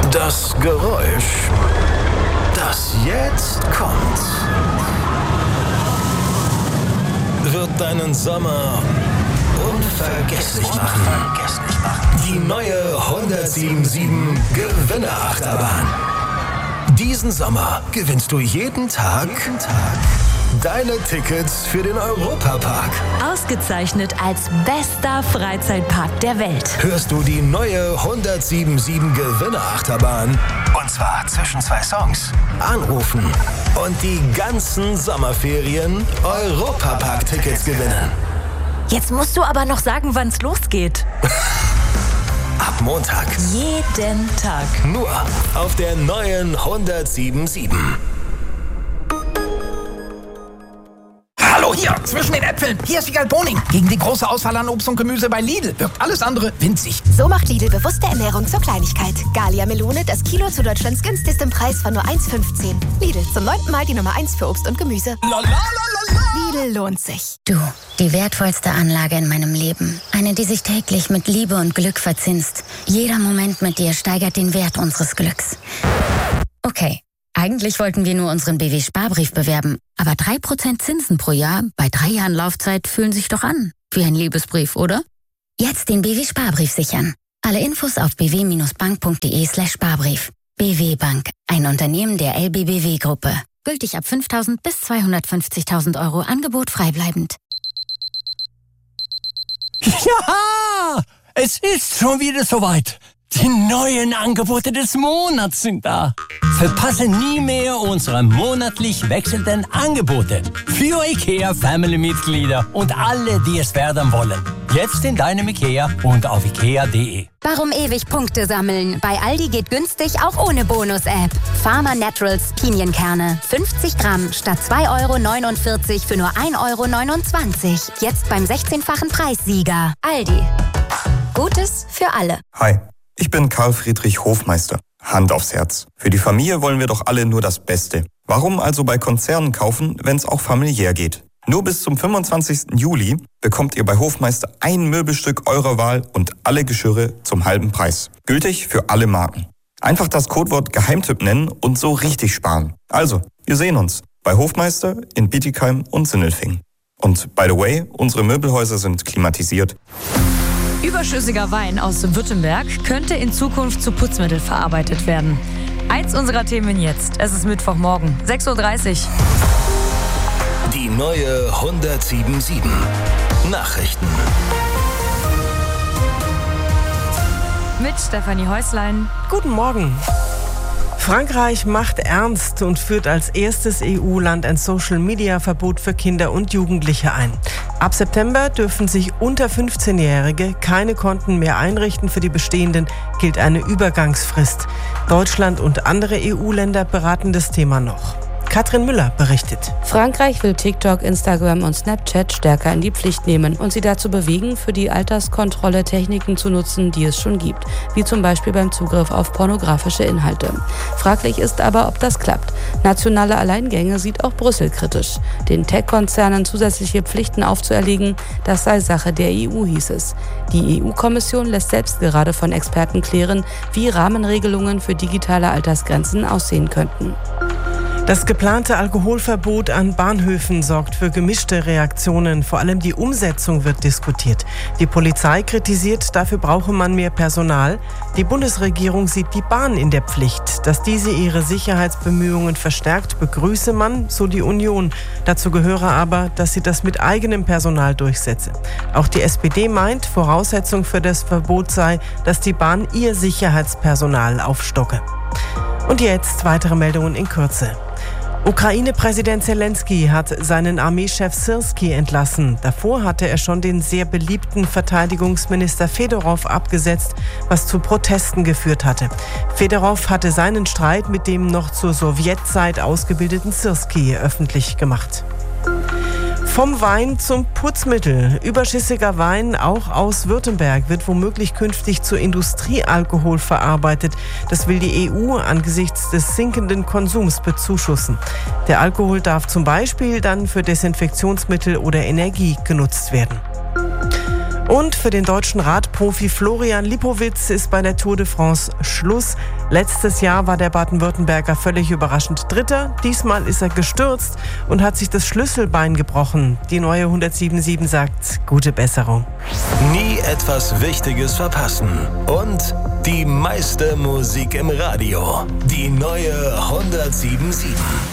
Das Geräusch, das jetzt kommt, wird deinen Sommer unvergesslich machen. Die neue 1077 Gewinnerachterbahn. Diesen Sommer gewinnst du jeden Tag deine Tickets für den Europapark. Ausgezeichnet als bester Freizeitpark der Welt. Hörst du die neue 1077 Gewinnerachterbahn? Und zwar zwischen 2 Songs. Anrufen und die ganzen Sommerferien Europapark-Tickets gewinnen. Jetzt musst du aber noch sagen, wann's losgeht. Ab Montag. Jeden Tag. Nur auf der neuen 1077. Hallo hier, zwischen den Äpfeln. Hier ist Wiegald Boning. Gegen die große Auswahl an Obst und Gemüse bei Lidl wirkt alles andere winzig. So macht Lidl bewusste Ernährung zur Kleinigkeit. Gallia Melone, das Kilo zu Deutschlands günstigstem Preis von nur 1,15. Lidl, zum 9. Mal die Nummer 1 für Obst und Gemüse. Lidl lohnt sich. Du, die wertvollste Anlage in meinem Leben. Eine, die sich täglich mit Liebe und Glück verzinst. Jeder Moment mit dir steigert den Wert unseres Glücks. Okay. Eigentlich wollten wir nur unseren BW-Sparbrief bewerben, aber 3% Zinsen pro Jahr bei 3 Jahren Laufzeit fühlen sich doch an. Wie ein Liebesbrief, oder? Jetzt den BW-Sparbrief sichern. Alle Infos auf bw-bank.de/Sparbrief. BW Bank, ein Unternehmen der LBBW-Gruppe. Gültig ab 5.000 bis 250.000 Euro, Angebot freibleibend. Ja, es ist schon wieder soweit. Die neuen Angebote des Monats sind da. Verpasse nie mehr unsere monatlich wechselnden Angebote. Für IKEA-Family-Mitglieder und alle, die es werden wollen. Jetzt in deinem IKEA und auf ikea.de. Warum ewig Punkte sammeln? Bei Aldi geht günstig auch ohne Bonus-App. Farmer Naturals Pinienkerne. 50 Gramm statt 2,49 € für nur 1,29 €. Jetzt beim 16-fachen Preissieger. Aldi. Gutes für alle. Hi. Ich bin Karl Friedrich Hofmeister. Hand aufs Herz. Für die Familie wollen wir doch alle nur das Beste. Warum also bei Konzernen kaufen, wenn es auch familiär geht? Nur bis zum 25. Juli bekommt ihr bei Hofmeister ein Möbelstück eurer Wahl und alle Geschirre zum halben Preis. Gültig für alle Marken. Einfach das Codewort Geheimtipp nennen und so richtig sparen. Also, wir sehen uns bei Hofmeister in Bietigheim und Sindelfingen. Und by the way, unsere Möbelhäuser sind klimatisiert. Überschüssiger Wein aus Württemberg könnte in Zukunft zu Putzmittel verarbeitet werden. Eins unserer Themen jetzt. Es ist Mittwochmorgen, 6:30 Uhr. Die neue 1077 Nachrichten. Mit Stefanie Häuslein. Guten Morgen. Frankreich macht ernst und führt als erstes EU-Land ein Social-Media-Verbot für Kinder und Jugendliche ein. Ab September dürfen sich unter 15-Jährige keine Konten mehr einrichten. Für die bestehenden gilt eine Übergangsfrist. Deutschland und andere EU-Länder beraten das Thema noch. Katrin Müller berichtet. Frankreich will TikTok, Instagram und Snapchat stärker in die Pflicht nehmen und sie dazu bewegen, für die Alterskontrolle Techniken zu nutzen, die es schon gibt, wie zum Beispiel beim Zugriff auf pornografische Inhalte. Fraglich ist aber, ob das klappt. Nationale Alleingänge sieht auch Brüssel kritisch. Den Tech-Konzernen zusätzliche Pflichten aufzuerlegen, das sei Sache der EU, hieß es. Die EU-Kommission lässt selbst gerade von Experten klären, wie Rahmenregelungen für digitale Altersgrenzen aussehen könnten. Das geplante Alkoholverbot an Bahnhöfen sorgt für gemischte Reaktionen. Vor allem die Umsetzung wird diskutiert. Die Polizei kritisiert, dafür brauche man mehr Personal. Die Bundesregierung sieht die Bahn in der Pflicht. Dass diese ihre Sicherheitsbemühungen verstärkt, begrüße man, so die Union. Dazu gehöre aber, dass sie das mit eigenem Personal durchsetze. Auch die SPD meint, Voraussetzung für das Verbot sei, dass die Bahn ihr Sicherheitspersonal aufstocke. Und jetzt weitere Meldungen in Kürze. Ukraine-Präsident Zelensky hat seinen Armeechef Syrskyi entlassen. Davor hatte er schon den sehr beliebten Verteidigungsminister Fedorow abgesetzt, was zu Protesten geführt hatte. Fedorow hatte seinen Streit mit dem noch zur Sowjetzeit ausgebildeten Syrskyi öffentlich gemacht. Vom Wein zum Putzmittel. Überschüssiger Wein, auch aus Württemberg, wird womöglich künftig zu Industriealkohol verarbeitet. Das will die EU angesichts des sinkenden Konsums bezuschussen. Der Alkohol darf zum Beispiel dann für Desinfektionsmittel oder Energie genutzt werden. Und für den deutschen Radprofi Florian Lipowitz ist bei der Tour de France Schluss. Letztes Jahr war der Baden-Württemberger völlig überraschend Dritter. Diesmal ist er gestürzt und hat sich das Schlüsselbein gebrochen. Die neue 107.7 sagt, gute Besserung. Nie etwas Wichtiges verpassen. Und die meiste Musik im Radio. Die neue 107.7.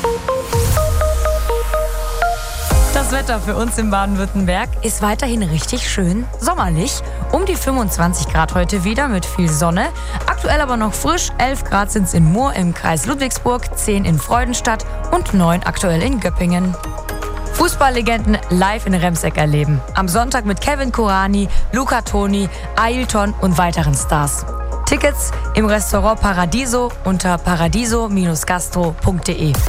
Das Wetter für uns in Baden-Württemberg ist weiterhin richtig schön sommerlich. Um die 25 Grad heute wieder mit viel Sonne. Aktuell aber noch frisch. 11 Grad sind es in Murr im Kreis Ludwigsburg, 10 in Freudenstadt und 9 aktuell in Göppingen. Fußballlegenden live in Remseck erleben. Am Sonntag mit Kevin Kurani, Luca Toni, Ailton und weiteren Stars. Tickets im Restaurant Paradiso unter paradiso-gastro.de.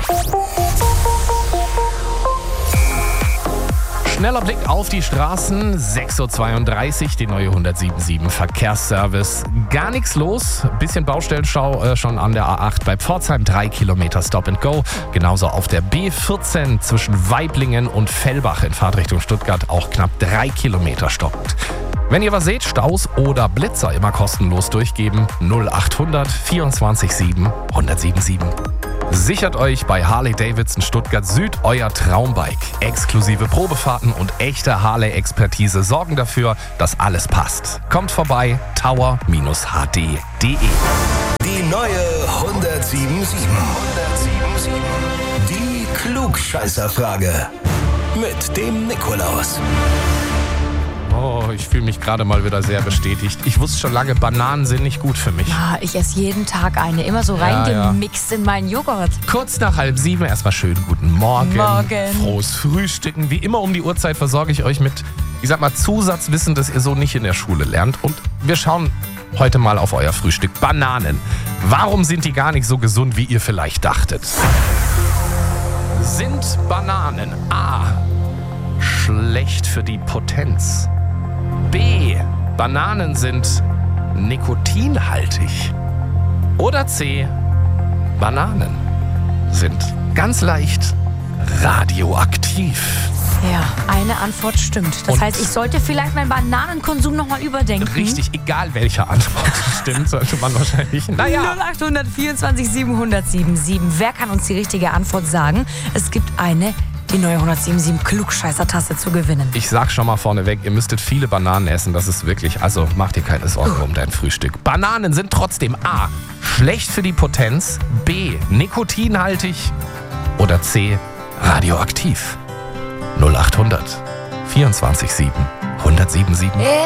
Schneller Blick auf die Straßen, 6.32 Uhr, die neue 107.7 Verkehrsservice. Gar nichts los, bisschen Baustellenstau schon an der A8 bei Pforzheim, 3 Kilometer Stop and Go. Genauso auf der B14 zwischen Weiblingen und Fellbach in Fahrtrichtung Stuttgart auch knapp 3 Kilometer stoppend. Wenn ihr was seht, Staus oder Blitzer immer kostenlos durchgeben, 0800 24 7 1077. Sichert euch bei Harley-Davidson Stuttgart Süd euer Traumbike. Exklusive Probefahrten und echte Harley-Expertise sorgen dafür, dass alles passt. Kommt vorbei, tower-hd.de. Die neue 107.7. Die Klugscheißerfrage mit dem Nikolaus. Oh, ich fühle mich gerade mal wieder sehr bestätigt. Ich wusste schon lange, Bananen sind nicht gut für mich. Ja, ich esse jeden Tag eine, immer so reingemixt in meinen Joghurt. Kurz nach 6:30 erstmal schön guten Morgen. Morgen. Frohes Frühstücken. Wie immer um die Uhrzeit versorge ich euch mit, ich sag mal, Zusatzwissen, das ihr so nicht in der Schule lernt. Und wir schauen heute mal auf euer Frühstück. Bananen. Warum sind die gar nicht so gesund, wie ihr vielleicht dachtet? Sind Bananen A. schlecht für die Potenz? B. Bananen sind nikotinhaltig. Oder C. Bananen sind ganz leicht radioaktiv. Ja, eine Antwort stimmt. Das heißt, ich sollte vielleicht meinen Bananenkonsum nochmal überdenken. Richtig, egal welche Antwort stimmt, sollte man wahrscheinlich. 0800 24 777. Wer kann uns die richtige Antwort sagen? Es gibt die neue 107.7 Klugscheißer-Tasse zu gewinnen. Ich sag schon mal vorneweg, ihr müsstet viele Bananen essen. Das ist wirklich, also mach dir keine Sorgen um dein Frühstück. Bananen sind trotzdem A. schlecht für die Potenz, B. nikotinhaltig oder C. radioaktiv. 0800 24 7 1077.